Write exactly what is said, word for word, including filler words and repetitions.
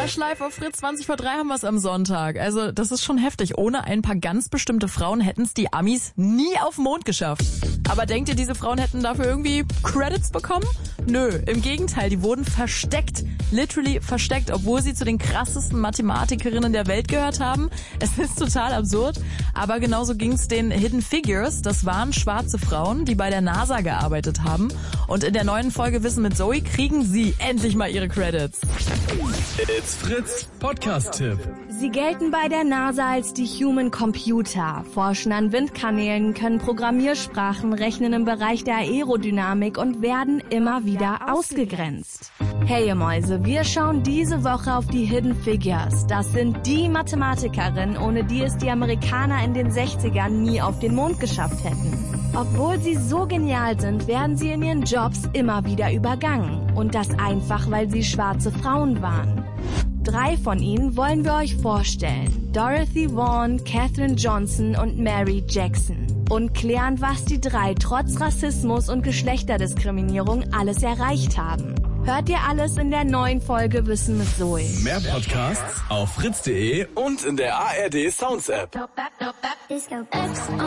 Fresh Life auf Fritz, zwanzig vor drei haben wir es am Sonntag. Also das ist schon heftig. Ohne ein paar ganz bestimmte Frauen hätten es die Amis nie auf den Mond geschafft. Aber denkt ihr, diese Frauen hätten dafür irgendwie Credits bekommen? Nö, im Gegenteil, die wurden versteckt. Literally versteckt, obwohl sie zu den krassesten Mathematikerinnen der Welt gehört haben. Es ist total absurd, aber genauso ging es den Hidden Figures. Das waren schwarze Frauen, die bei der NASA gearbeitet haben. Und in der neuen Folge Wissen mit Zoe kriegen sie endlich mal ihre Credits. It's Fritz Podcast-Tipp. Sie gelten bei der NASA als die Human Computer, forschen an Windkanälen, können Programmiersprachen, rechnen im Bereich der Aerodynamik und werden immer wieder ausgegrenzt. Hey ihr Mäuse, wir schauen diese Woche auf die Hidden Figures. Das sind die Mathematikerinnen, ohne die es die Amerikaner in den sechzigern nie auf den Mond geschafft hätten. Obwohl sie so genial sind, werden sie in ihren Jobs immer wieder übergangen. Und das einfach, weil sie schwarze Frauen waren. Drei von ihnen wollen wir euch vorstellen. Dorothy Vaughan, Katherine Johnson und Mary Jackson. Und klären, was die drei trotz Rassismus und Geschlechterdiskriminierung alles erreicht haben. Hört ihr alles in der neuen Folge Wissen mit Zoe. Mehr Podcasts auf fritz punkt de und in der A R D Sounds App.